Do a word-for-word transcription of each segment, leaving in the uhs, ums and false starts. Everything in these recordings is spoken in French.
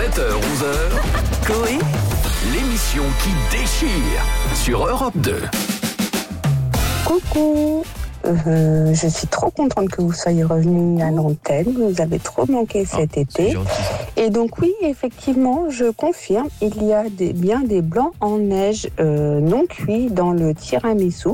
sept heures onze heures, Coé, l'émission qui déchire sur Europe deux. Coucou, euh, je suis trop contente que vous soyez revenus à l'antenne. Vous avez trop manqué cet oh, été. Gentil, et donc oui, effectivement, je confirme, il y a des, bien des blancs en neige euh, non cuits dans le tiramisu.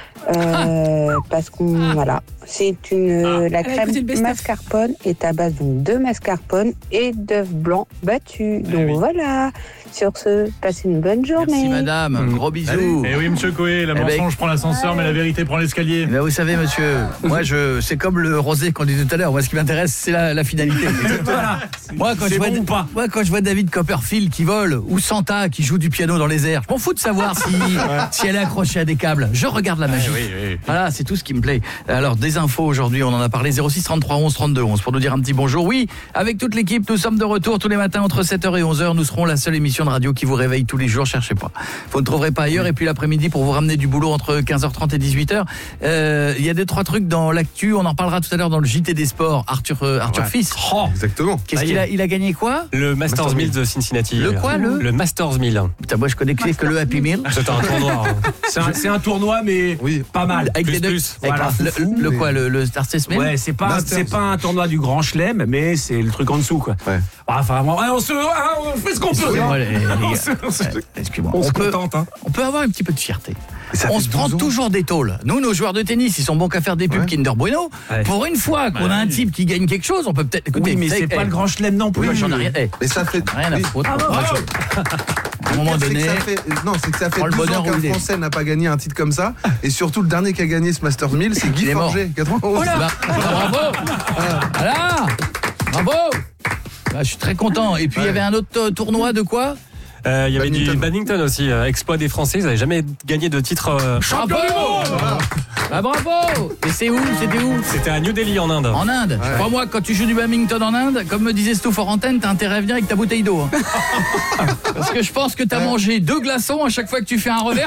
Euh, parce qu'on voilà, c'est une ah, la crème mascarpone est à base donc de mascarpone et d'œufs blancs battus. Donc oui, oui. Voilà. Sur ce, passez une bonne journée. Merci madame, mmh. Gros bisous. Et oui monsieur Coé, la mensonge eh ben, prend l'ascenseur, ouais. mais la vérité prend l'escalier. Ben, vous savez monsieur, moi je, c'est comme le rosé qu'on dit tout à l'heure. Moi ce qui m'intéresse c'est la, la finalité. Voilà. Moi quand je vois, bon pas. moi quand je vois David Copperfield qui vole ou Santa qui joue du piano dans les airs, je m'en fous de savoir si si elle est accrochée à des câbles. Je regarde la magie. Oui, oui. Voilà, c'est tout ce qui me plaît. Alors des infos aujourd'hui, on en a parlé. zéro six trente-trois onze trente-deux onze pour nous dire un petit bonjour. Oui, avec toute l'équipe, nous sommes de retour tous les matins entre sept heures et onze heures. Nous serons la seule émission de radio qui vous réveille tous les jours, cherchez pas. Vous ne trouverez pas ailleurs. Et puis l'après-midi pour vous ramener du boulot entre quinze heures trente et dix-huit heures. Il euh, y a des trois trucs dans l'actu. On en parlera tout à l'heure dans le J T des sports. Arthur euh, Arthur ouais. Fils. Oh, exactement. Qu'est-ce qu'il a il a gagné quoi? Le Masters, Masters Mill de Cincinnati. Le quoi le Le Masters Mill. Putain, moi je connais que, que le Happy Meal. C'est un tournoi. c'est, un, c'est un tournoi mais oui. pas mal. Avec plus, des deux. Plus. Voilà. Le, le, le quoi le, le Star Mill. Ouais, c'est pas Masters. C'est pas un tournoi du Grand Chelem, mais c'est le truc en dessous quoi. Ouais. Enfin, on se on fait ce qu'on peut. Moi, les, les Excuse-moi. On, on, peut, contente, hein. on peut avoir un petit peu de fierté. On se prend toujours des tôles. Nous, nos joueurs de tennis, ils sont bons qu'à faire des pubs ouais. Kinder Bueno. Ouais. Pour une fois qu'on bah, a un type qui gagne quelque chose, on peut peut-être... Écoutez, oui, mais c'est, c'est pas hey. le Grand Chelem non plus. Oui, moi, j'en ai rien. Hey. Mais ça fait... Rien à foutre. Ah, bon, à un moment donné... Fait... Non, c'est que ça fait douze ans qu'un Français n'a pas gagné un titre comme ça. Et surtout, le dernier qui a gagné ce Masters Mill, c'est Guy Forget. quatre-vingt-onze. Oh là bah, bravo. Voilà. Bravo. Bah, je suis très content. Et puis, il ouais. y avait un autre tournoi de quoi? Il euh, y avait badminton. du badminton aussi, euh, exploit des Français, ils n'avaient jamais gagné de titre euh... champion du monde. Ah bravo. Et c'est où? C'était où? C'était à New Delhi en Inde. En Inde. Ouais. Crois-moi, quand tu joues du badminton en Inde, comme me disait Stouff en antenne, t'as intérêt à venir avec ta bouteille d'eau. Hein. Parce que je pense que t'as ouais. mangé deux glaçons à chaque fois que tu fais un revers.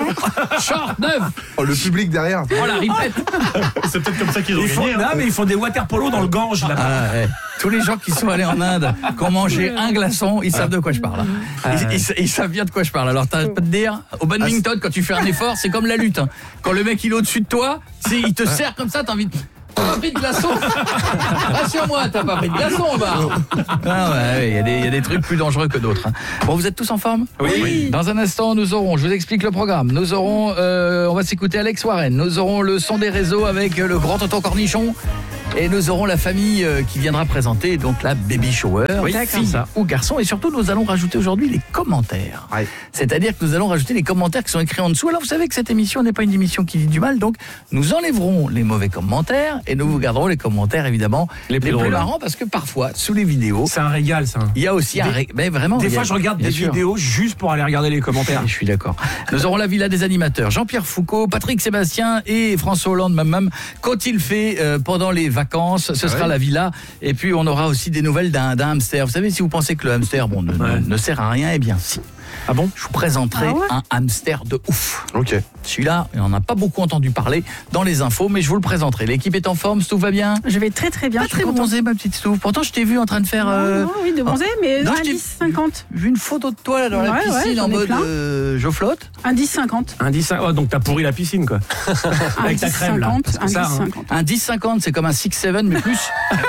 Short neuf. Oh, le public derrière. Oh la ripette. C'est peut-être comme ça qu'ils ont ils gagné. Font, hein. Non mais ils font des water polo dans le Gange là-bas. Ah, ouais. Tous les gens qui sont allés en Inde, qui ont mangé un glaçon, ils savent de quoi je parle. Ils, ils, ils savent bien de quoi je parle. Alors t'arrêtes pas de dire, au badminton, quand tu fais un effort, c'est comme la lutte. Hein. Quand le mec il est au-dessus de toi, c'est, il te serre comme ça, t'as envie de... T'as pas pris de glaçon? Rassure-moi, t'as pas pris de glaçon au bar. Ah ouais, il y a des, il y a des trucs plus dangereux que d'autres. Hein. Bon, vous êtes tous en forme? Oui. oui. Dans un instant, nous aurons, je vous explique le programme. Nous aurons, euh, on va s'écouter Alex Warren. Nous aurons le son des réseaux avec le grand tonton Cornichon. Et nous aurons la famille euh, qui viendra présenter donc la baby shower, oui, fille ou garçon. Et surtout, nous allons rajouter aujourd'hui les commentaires. Ouais. C'est-à-dire que nous allons rajouter les commentaires qui sont écrits en dessous. Alors, vous savez que cette émission n'est pas une émission qui dit du mal. Donc, nous enlèverons les mauvais commentaires et nous vous garderons les commentaires, évidemment, les plus, les plus marrants. Parce que parfois, sous les vidéos... C'est un régal, ça. Il y a aussi des, un régal. Mais vraiment, des fois, a, je regarde des sûr. vidéos juste pour aller regarder les commentaires. Je suis d'accord. Nous aurons la villa des animateurs. Jean-Pierre Foucault, Patrick Sébastien et François Hollande, même, même qu'ont-ils fait euh, pendant les vacances? Ce ah sera ouais. la villa. Et puis, on aura aussi des nouvelles d'un, d'un hamster. Vous savez, si vous pensez que le hamster bon, ne, ouais. ne, ne sert à rien, eh bien, si. Ah bon? Je vous présenterai ah ouais un hamster de ouf. Ok. Celui-là, on n'en a pas beaucoup entendu parler dans les infos, mais je vous le présenterai. L'équipe est en forme, tout va bien? Je vais très très bien. Pas très bronzée, ma petite Stouff. Pourtant, je t'ai vu en train de faire... Non, euh... non oui, de bronzer, oh. mais non, un dix cinquante. Vu une photo de toi là, dans ouais, la piscine ouais, en mode euh, je flotte. Un dix cinquante. Un dix cinquante, oh, donc t'as pourri la piscine, quoi. Avec ta crème, là. Un dix cinquante. Un dix cinquante, c'est comme un six sept, mais plus.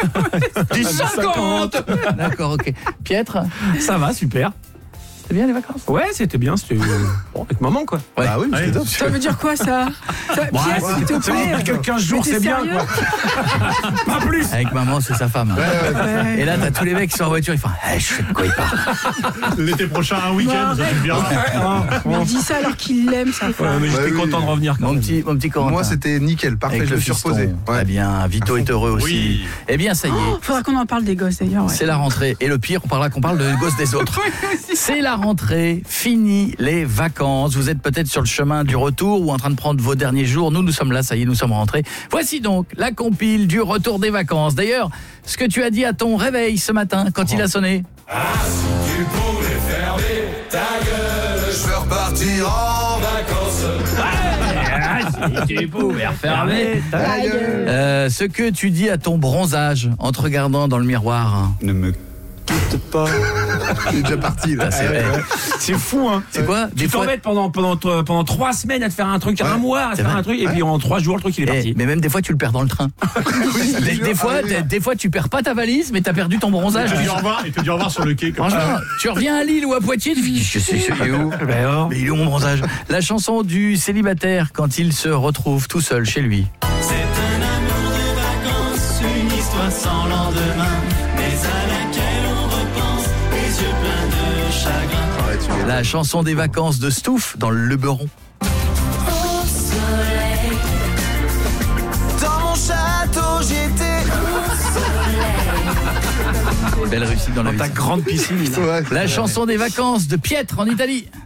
dix cinquante. D'accord, ok. Pietre? Ça va, super. C'était bien les vacances? Ouais, c'était bien, c'était bon, avec maman quoi. Ouais. Ah oui, mais c'était top. Ça veut dire quoi ça? Ça ouais, s'il te plaît, quinze jours c'est bien quoi. Pas plus. Avec maman, c'est sa femme. Ouais, ouais, ouais. Et là, t'as tous les mecs qui sont en voiture, ils font hey, je sais de quoi il parle. L'été prochain, un week-end, ça fait bien. Mais il dit ça alors qu'il l'aime, sa femme. Ouais, mais j'étais bah, content oui. de revenir quand mon même. petit, mon petit Corentin. Moi, c'était nickel, parfait, je me suis reposé. Très bien, Vito est heureux aussi. Oui. Eh bien, ça y est. Oh, faudra qu'on en parle des gosses d'ailleurs. Ouais. C'est la rentrée. Et le pire, on parlera qu'on parle de gosses des autres. C'est la rentrée. Fini les vacances. Vous êtes peut-être sur le chemin du retour ou en train de prendre vos derniers jours. Nous, nous sommes là, ça y est, nous sommes rentrés. Voici donc la compile du retour des vacances. D'ailleurs, ce que tu as dit à ton réveil ce matin quand oh. il a sonné. Ah, si tu pouvais fermer ta gueule, je veux repartir en vacances. Ah, si tu pouvais refermer ta gueule. Euh, ce que tu dis à ton bronzage en te regardant dans le miroir. Ne me quitte pas. Il est déjà parti là. Ah, c'est vrai. C'est fou, hein. C'est quoi? Tu t'embêtes pendant, pendant, pendant trois semaines à te faire un truc, ouais. un mois à te faire un truc, et puis en trois jours, le truc il est parti. Eh, mais même des fois, tu le perds dans le train. oui, des, des, fois, ah, des fois, tu perds pas ta valise, mais t'as perdu ton bronzage. Il te dit au revoir, il te dit au revoir sur le quai. Comme Franchement, tu reviens à Lille ou à Poitiers, tu dis, je sais, il est où? Mais il est où mon bronzage? La chanson du célibataire quand il se retrouve tout seul chez lui. C'est un amour de vacances, une histoire sans lendemain, mais à laquelle on repense, les yeux pleins de chagrin. La chanson des vacances de Stouff dans le Luberon. Au soleil, dans mon château j'étais au soleil. Belle réussite dans la dans vie. ta grande piscine. Ouais. La chanson des vacances de Pietre en Italie.